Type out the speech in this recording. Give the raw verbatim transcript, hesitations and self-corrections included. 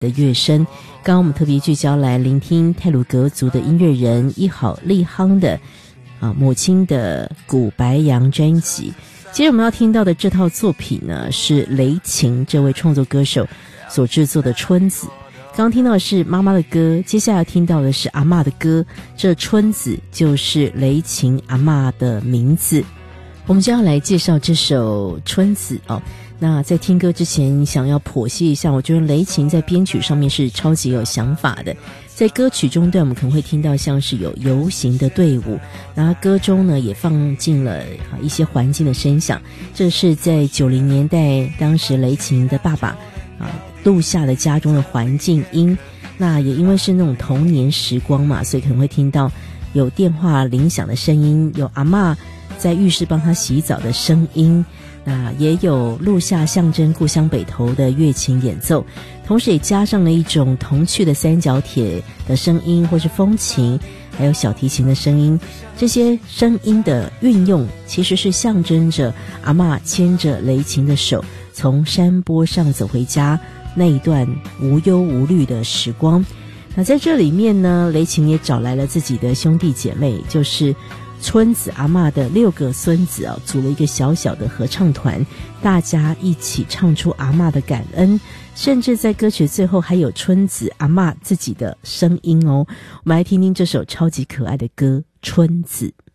的乐声。刚刚我们特别聚焦来聆听太鲁阁族的音乐人一好利夯的啊母亲的古白杨专辑。接着我们要听到的这套作品呢，是雷琴这位创作歌手所制作的春子。刚刚听到的是妈妈的歌，接下来听到的是阿嬷的歌，这春子就是雷琴阿嬷的名字。我们就要来介绍这首春子哦。那在听歌之前想要剖析一下，我觉得雷琴在编曲上面是超级有想法的。在歌曲中段我们可能会听到像是有游行的队伍，然后歌中呢也放进了一些环境的声响，这是在九零年代当时雷琴的爸爸啊录下的家中的环境音。那也因为是那种童年时光嘛，所以可能会听到有电话铃响的声音，有阿嬷在浴室帮他洗澡的声音，那也有录下象征故乡北投的乐琴演奏，同时也加上了一种童趣的三角铁的声音，或是风琴，还有小提琴的声音。这些声音的运用其实是象征着阿嬷牵着雷琴的手从山坡上走回家那一段无忧无虑的时光。那在这里面呢，雷琴也找来了自己的兄弟姐妹，就是春子阿嬷的六个孙子啊，组了一个小小的合唱团，大家一起唱出阿嬷的感恩，甚至在歌曲最后还有春子阿嬷自己的声音哦。我们来听听这首超级可爱的歌《春子》。